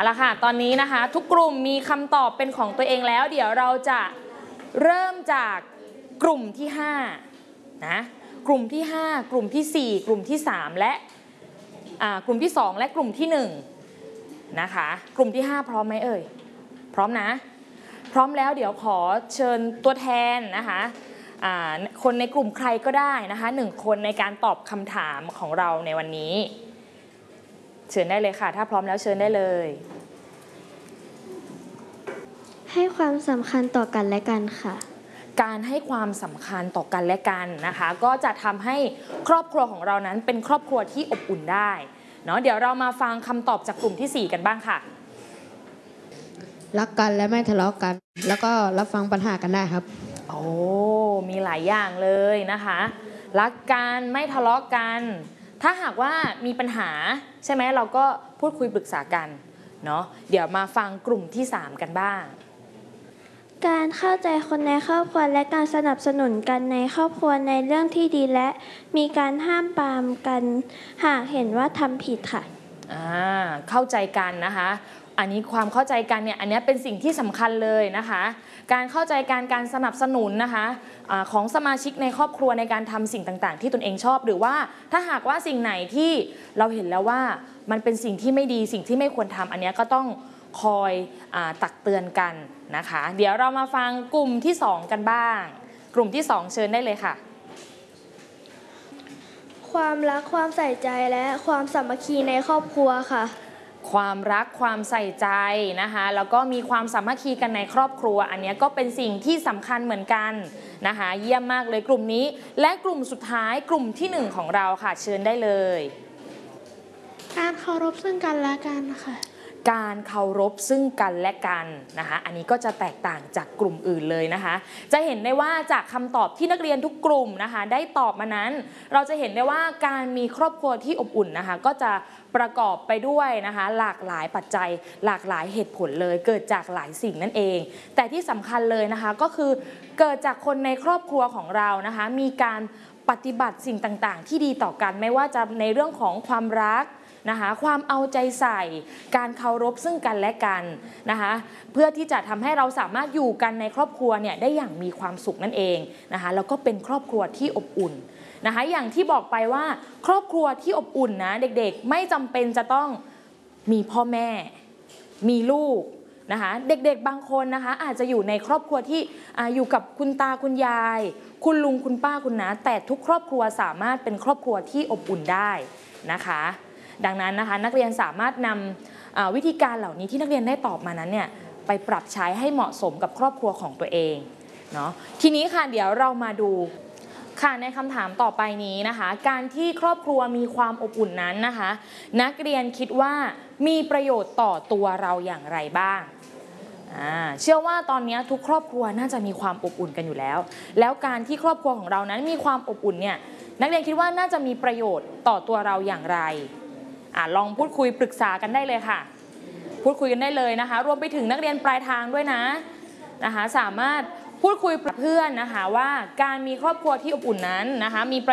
เอาละค่ะตอนนี้นะคะทุกกลุ่มมีคำตอบเป็นของตัวเองแล้วเดี๋ยวเราจะเริ่มจากกลุ่มที่5นะกลุ่มที่5กลุ่มที่4กลุ่มที่3และกลุ่มที่2และกลุ่มที่1นะคะกลุ่มที่5พร้อมไหมเอ่ยพร้อมนะพร้อมแล้วเดี๋ยวขอเชิญตัวแทนนะคะคนในกลุ่มใครก็ได้นะคะ1คนในการตอบคำถามของเราในวันนี้เชิญได้เลยค่ะถ้าพร้อมแล้วเชิญได้เลยให้ความสำคัญต่อกันและกันค่ะการให้ความสำคัญต่อกันและกันนะคะก็จะทำให้ครอบครัวของเรานั้นเป็นครอบครัวที่อบอุ่นได้เนาะเดี๋ยวเรามาฟังคำตอบจากกลุ่มที่4กันบ้างค่ะรักกันและไม่ทะเลาะกันแล้วก็รับฟังปัญหากันได้ครับโอ้มีหลายอย่างเลยนะคะรักกันไม่ทะเลาะกันถ้าหากว่ามีปัญหาใช่ไหมเราก็พูดคุยปรึกษากันเนาะเดี๋ยวมาฟังกลุ่มที่3กันบ้างการเข้าใจคนในครอบครัวและการสนับสนุนกันในครอบครัวในเรื่องที่ดีและมีการห้ามปรามกันหากเห็นว่าทำผิดค่ะเข้าใจกันนะคะอันนี้ความเข้าใจกันเนี่ยอันนี้เป็นสิ่งที่สำคัญเลยนะคะการเข้าใจการสนับสนุนนะคะของสมาชิกในครอบครัวในการทำสิ่งต่างๆที่ตนเองชอบหรือว่าถ้าหากว่าสิ่งไหนที่เราเห็นแล้วว่ามันเป็นสิ่งที่ไม่ดีสิ่งที่ไม่ควรทำอันนี้ก็ต้องคอยตักเตือนกันนะคะเดี๋ยวเรามาฟังกลุ่มที่2กันบ้างกลุ่มที่2เชิญได้เลยค่ะความรักความใส่ใจและความสามัคคีในครอบครัวค่ะความรักความใส่ใจนะคะแล้วก็มีความสามัคคีกันในครอบครัวอันนี้ก็เป็นสิ่งที่สำคัญเหมือนกันนะคะเยี่ยมมากเลยกลุ่มนี้และกลุ่มสุดท้ายกลุ่มที่1ของเราค่ะเชิญได้เลยการเคารพซึ่งกันและกันค่ะการเคารพซึ่งกันและกันนะคะอันนี้ก็จะแตกต่างจากกลุ่มอื่นเลยนะคะจะเห็นได้ว่าจากคำตอบที่นักเรียนทุกกลุ่มนะคะได้ตอบมานั้นเราจะเห็นได้ว่าการมีครอบครัวที่อบอุ่นนะคะก็จะประกอบไปด้วยนะคะหลากหลายปัจจัยหลากหลายเหตุผลเลยเกิดจากหลายสิ่งนั่นเองแต่ที่สำคัญเลยนะคะก็คือเกิดจากคนในครอบครัวของเรานะคะมีการปฏิบัติสิ่งต่างๆที่ดีต่อกันไม่ว่าจะในเรื่องของความรักนะคะความเอาใจใส่การเคารพซึ่งกันและกันนะคะเพื่อที่จะทำให้เราสามารถอยู่กันในครอบครัวเนี่ยได้อย่างมีความสุขนั่นเองนะคะแล้วก็เป็นครอบครัวที่อบอุ่นนะคะอย่างที่บอกไปว่าครอบครัวที่อบอุ่นนะเด็กๆไม่จำเป็นจะต้องมีพ่อแม่มีลูกนะคะเด็กๆบางคนนะคะอาจจะอยู่ในครอบครัวที่อยู่กับคุณตาคุณยายคุณลุงคุณป้าคุณน้าแต่ทุกครอบครัวสามารถเป็นครอบครัวที่อบอุ่นได้นะคะดังนั้นนะคะนักเรียนสามารถนำวิธีการเหล่านี้ที่นักเรียนได้ตอบมานั้นเนี่ยไปปรับใช้ให้เหมาะสมกับครอบครัวของตัวเองเนาะทีนี้ค่ะเดี๋ยวเรามาดูค่ะในคำถามต่อไปนี้นะคะการที่ครอบครัวมีความอบอุ่นนั้นนะคะนักเรียนคิดว่ามีประโยชน์ต่อตัวเราอย่างไรบ้างเชื่อว่าตอนนี้ทุกครอบครัวน่าจะมีความอบอุ่นกันอยู่แล้วการที่ครอบครัวของเรานั้นมีความอบอุ่นเนี่ยนักเรียนคิดว่าน่าจะมีประโยชน์ต่อตัวเราอย่างไรลองพูดคุยปรึกษากันได้เลยค่ะพูดคุยกันได้เลยนะคะรวมไปถึงนักเรียนปลายทางด้วยนะคะสามารถพูดคุยกับเพื่อนนะคะว่าการมีครอบครัวที่อบอุ่นนั้นนะคะมี